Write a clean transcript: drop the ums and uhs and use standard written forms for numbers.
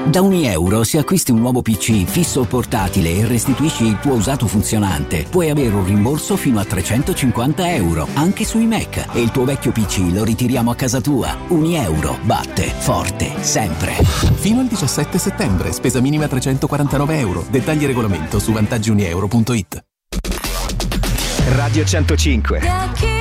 Da €1 se acquisti un nuovo PC fisso o portatile e restituisci il tuo usato funzionante, puoi avere un rimborso fino a €350, anche sui Mac, e il tuo vecchio PC lo ritiriamo a casa tua. €1 batte forte sempre. Fino al 17 settembre, spesa minima €349. Dettagli e regolamento su vantaggiunieuro.it. Radio 105.